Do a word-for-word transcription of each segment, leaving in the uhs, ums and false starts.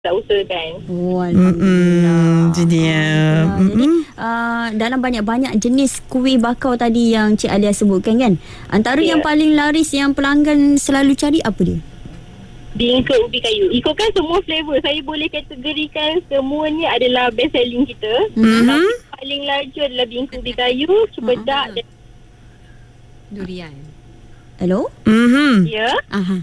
tak usahakan. Oh, Alhamdulillah. Itu dia. Ah, jadi uh, dalam banyak-banyak jenis kuih bakau tadi yang Cik Alia sebutkan kan, antara Ya. yang paling laris yang pelanggan selalu cari apa dia? Bingka ubi kayu. Ikutkan semua flavor. Saya boleh kategorikan semuanya adalah best selling kita. Mhm. Tapi paling laju adalah bingka ubi kayu, cempedak dan Durian. Hello? Mhm. ya. Aha.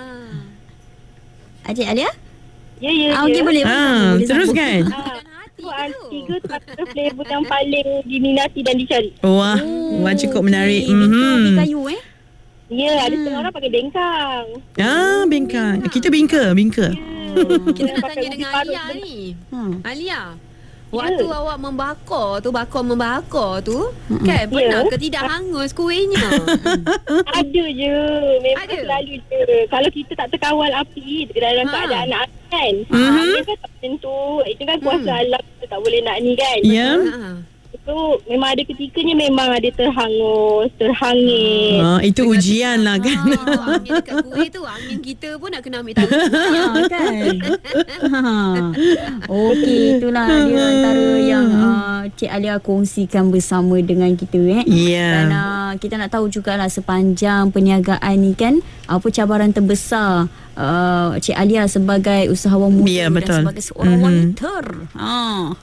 Ah. Cik Alia? Ya, ya, Ah, okey, ya. boleh. Ah, boleh, boleh teruskan. sambung. Ah, Dan hati tu tu. antara tiga tu antara flavor yang paling diminati dan dicari. Wah, Oh, wah cukup okey. menarik. Bingka ubi Mhm. kayu eh? Ya, ada setengah orang pakai bengkang. Ah, bingkang. Kita bingka, bingka. Kita nak pakai tanya ubi dengan parut Alia dan- ni. Hmm. Alia, waktu Ya. awak membakar tu, bakar membakar tu, kan pernah Ya. ke tidak hangus kuihnya? Ada je. Memang Ada? selalu je. Kalau kita tak terkawal api dalam Ha. keadaan nak api kan. Mhm. Dia kan tak tentu. Itu kan kuasa alam. Kita tak boleh nak ni kan. Ya. Ha. Itu memang ada ketikanya memang ada terhangus, terhangit. Ah, itu ujian lah kan. Ah, angin dekat kuih tu, angin kita pun nak kena ambil tahu. Ah, kan. Ha. Okey, itulah dia antara yang uh, Cik Alia kongsikan bersama dengan kita eh. Ya. Dan uh, kita nak tahu jugalah sepanjang perniagaan ni kan, apa cabaran terbesar uh, Cik Alia sebagai usahawan muda Ya, dan betul. sebagai seorang Mhm. wanita. Ha.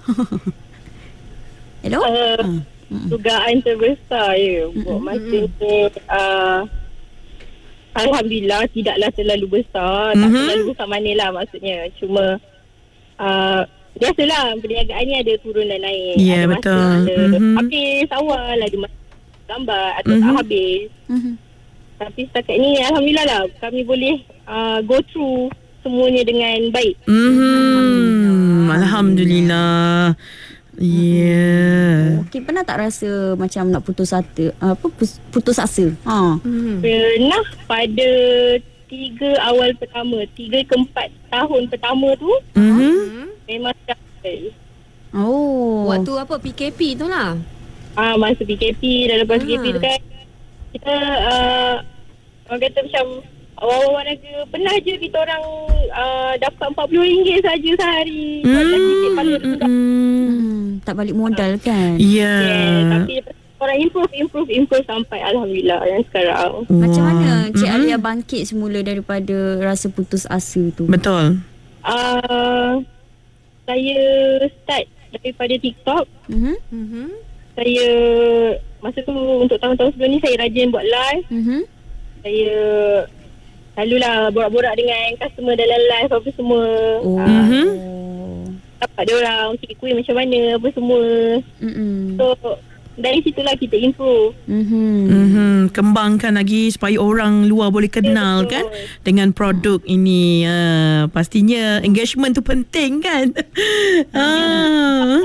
Hello? Uh, dugaan terbesar ya buat masa ni uh, Alhamdulillah tidaklah terlalu besar. Tak Mhm. terlalu besar mana lah maksudnya. Cuma uh, biasalah perniagaan ni ada turun dan naik. Ya, Ada masa betul. ada Mhm. habis awal, ada masa lambat atau Mhm. tak habis. Mhm. Tapi setakat ni Alhamdulillah lah kami boleh uh, go through semuanya dengan baik. Mhm. Alhamdulillah. Ya. Okey, pernah tak rasa macam nak putus asa? Apa pus- putus asa? Ha. Hmm. Pernah pada tiga awal pertama, tiga ke empat tahun pertama tu Mhm. memang struggle. Oh. Waktu apa P K P tu lah. Ah, masa P K P dan lepas Ah. P K P tu kan kita uh, orang kata macam awal-awal warga pernah je kita orang uh, dapat empat puluh ringgit saja sehari. Macam sikit paling rendah. Hmm, tak balik modal kan? Ya. Yeah, tapi orang improve, improve, improve sampai Alhamdulillah yang sekarang. Macam Wah. mana Cik Mhm. Alia bangkit semula daripada rasa putus asa tu? Betul. Uh, saya start daripada TikTok. Mhm. Mhm. Saya masa tu untuk tahun-tahun sebelum ni saya rajin buat live. Mhm. Saya selalulah borak-borak dengan customer dalam live apa semua. Oh. Ah, Mhm. dapat dia orang cik kuih macam mana apa semua. Mhm. So dari situlah kita improve. Mhm. Mhm. Kembangkan lagi supaya orang luar boleh kenal betul. kan dengan produk ini. Uh, pastinya engagement tu penting kan. ah.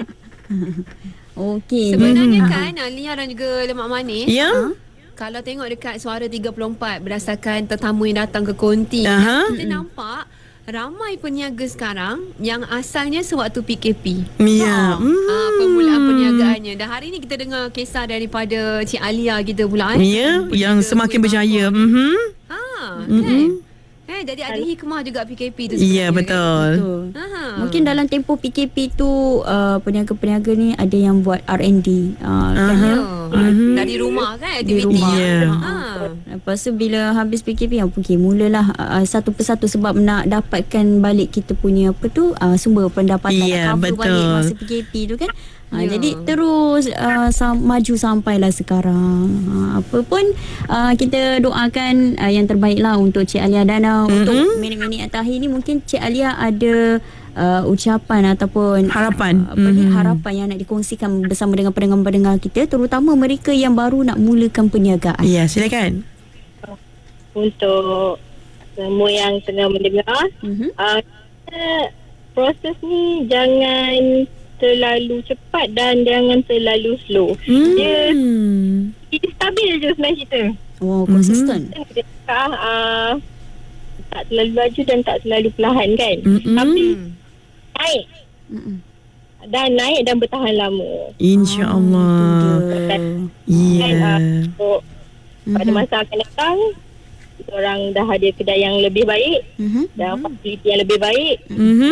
Okey. Sebenarnya Mhm. kan Alia dan juga Lemak Manis, Ya. kalau tengok dekat Suara tiga puluh empat berdasarkan tetamu yang datang ke konti, Aha. kita nampak ramai peniaga sekarang yang asalnya sewaktu P K P. Ya. Hmm. Ah, permulaan perniagaannya. Dan hari ni kita dengar kisah daripada Cik Alia kita pula eh. Ya, yang Peniaga semakin kuih berjaya. bakar. Mhm. Ha, Mhm. kan? Eh, jadi ada hikmah juga P K P tu Ya, sebenarnya. betul. Betul. Kan? Aha. Mungkin dalam tempoh P K P tu uh, peniaga-peniaga ni ada yang buat R and D uh, kan? Aha. Ya. Mhm. Dari rumah kan Di aktiviti. rumah. Ya. Ha. Lepas tu bila habis P K P yang okay, mulalah uh, satu persatu sebab nak dapatkan balik kita punya apa tu uh, sumber pendapatan Ya, nak cover betul. balik masa P K P tu kan. Ha, Ya. Jadi terus uh, sam- maju sampailah sekarang. Ha, apa pun uh, kita doakan uh, yang terbaik lah untuk Cik Alia dan uh, Mhm. untuk minit-minit akhir ni mungkin Cik Alia ada uh, ucapan ataupun Harapan. uh, apa ni Mhm. harapan yang nak dikongsikan bersama dengan pendengar-pendengar kita, terutama mereka yang baru nak mulakan perniagaan. Ya, silakan. Untuk semua yang tengah mendengar, Mhm. uh, proses ni jangan terlalu cepat dan jangan terlalu slow. Dia Hmm. dia stabil je sebenarnya kita. Oh, konsisten. Kita cakap, uh, tak terlalu laju dan tak terlalu perlahan kan. Mm-mm. Tapi Hmm. naik Mm-mm. dan naik dan bertahan lama. InsyaAllah. Ah, itu dia. Ya. Kan, uh, so, pada Mhm. masa akan datang kita orang dah ada kedai yang lebih baik Mhm. dan fasiliti yang lebih baik. Mhm.